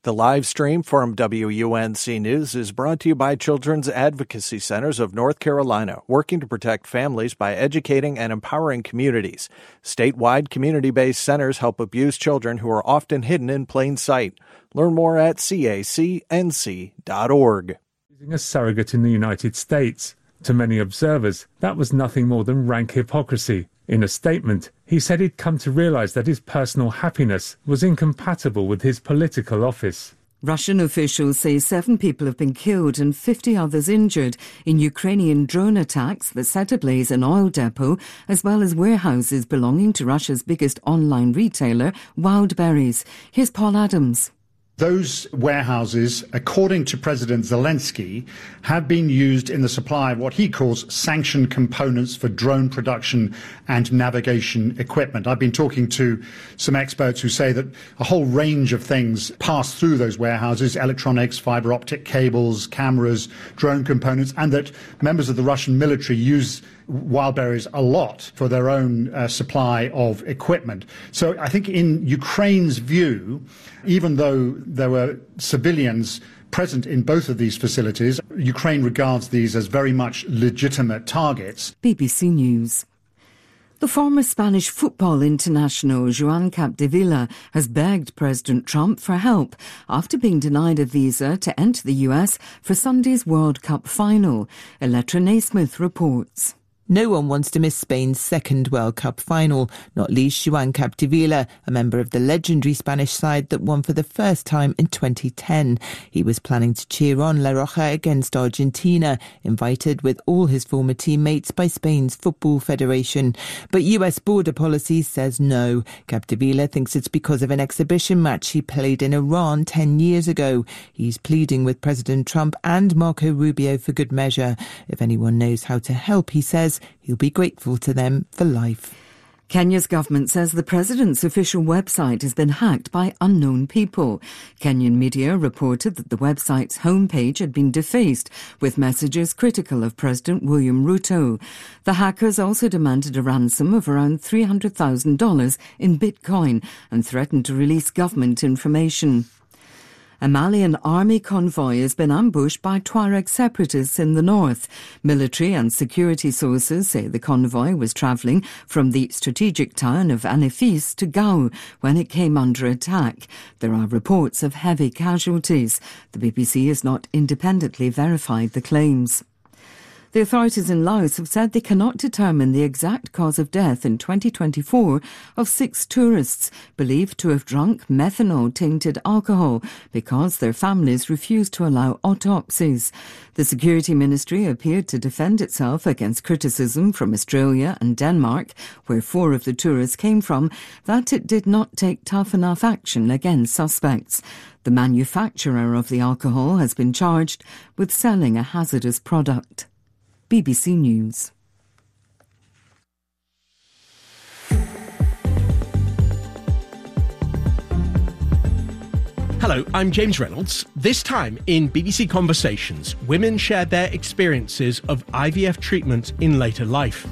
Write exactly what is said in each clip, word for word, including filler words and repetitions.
The live stream from W U N C News is brought to you by Children's Advocacy Centers of North Carolina, working to protect families by educating and empowering communities. Statewide community-based centers help abused children who are often hidden in plain sight. Learn more at C A C N C dot org. Using a surrogate in the United States. To many observers, that was nothing more than rank hypocrisy. In a statement, he said he'd come to realize that his personal happiness was incompatible with his political office. Russian officials say seven people have been killed and fifty others injured in Ukrainian drone attacks that set ablaze an oil depot as well as warehouses belonging to Russia's biggest online retailer, Wildberries. Here's Paul Adams. Those warehouses, according to President Zelensky, have been used in the supply of what he calls sanctioned components for drone production and navigation equipment. I've been talking to some experts who say that a whole range of things pass through those warehouses, electronics, fiber optic cables, cameras, drone components, and that members of the Russian military use Wildberries a lot for their own uh, supply of equipment. So I think in Ukraine's view, even though there were civilians present in both of these facilities, Ukraine regards these as very much legitimate targets. B B C News. The former Spanish football international Joan Capdevila has begged President Trump for help after being denied a visa to enter the U S for Sunday's World Cup final. Electra Naismith reports. No one wants to miss Spain's second World Cup final, not least Joan Capdevila, a member of the legendary Spanish side that won for the first time in twenty ten. He was planning to cheer on La Roja against Argentina, invited with all his former teammates by Spain's Football Federation. But U S border policy says no. Capdevila thinks it's because of an exhibition match he played in Iran ten years ago. He's pleading with President Trump and Marco Rubio for good measure. If anyone knows how to help, he says, he'll be grateful to them for life. Kenya's government says the president's official website has been hacked by unknown people. Kenyan media reported that the website's homepage had been defaced with messages critical of President William Ruto. The hackers also demanded a ransom of around three hundred thousand dollars in Bitcoin and threatened to release government information. A Malian army convoy has been ambushed by Tuareg separatists in the north. Military and security sources say the convoy was travelling from the strategic town of Anefis to Gao when it came under attack. There are reports of heavy casualties. The B B C has not independently verified the claims. The authorities in Laos have said they cannot determine the exact cause of death in twenty twenty-four of six tourists believed to have drunk methanol-tainted alcohol because their families refused to allow autopsies. The Security Ministry appeared to defend itself against criticism from Australia and Denmark, where four of the tourists came from, that it did not take tough enough action against suspects. The manufacturer of the alcohol has been charged with selling a hazardous product. B B C News. Hello, I'm James Reynolds. This time in B B C Conversations, women share their experiences of I V F treatment in later life.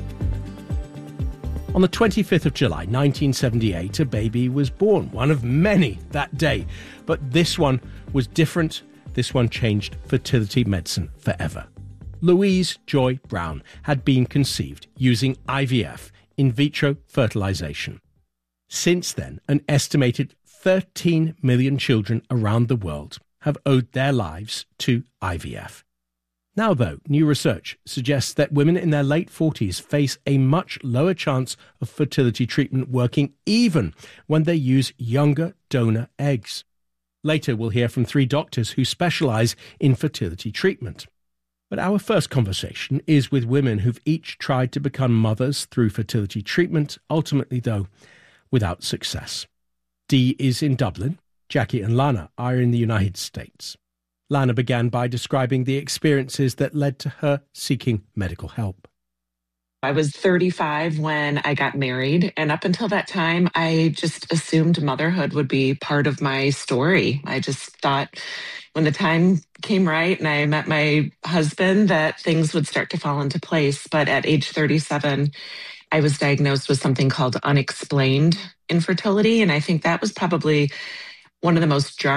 On the twenty-fifth of July, nineteen seventy-eight, a baby was born, one of many that day. But this one was different. This one changed fertility medicine forever. Louise Joy Brown had been conceived using I V F, in vitro fertilization. Since then, an estimated thirteen million children around the world have owed their lives to I V F. Now, though, new research suggests that women in their late forties face a much lower chance of fertility treatment working even when they use younger donor eggs. Later, we'll hear from three doctors who specialize in fertility treatment. But our first conversation is with women who've each tried to become mothers through fertility treatment, ultimately, though, without success. Dee is in Dublin. Jackie and Lana are in the United States. Lana began by describing the experiences that led to her seeking medical help. I was thirty-five when I got married, and up until that time, I just assumed motherhood would be part of my story. I just thought when the time came right and I met my husband that things would start to fall into place. But at age thirty-seven, I was diagnosed with something called unexplained infertility, and I think that was probably one of the most jarring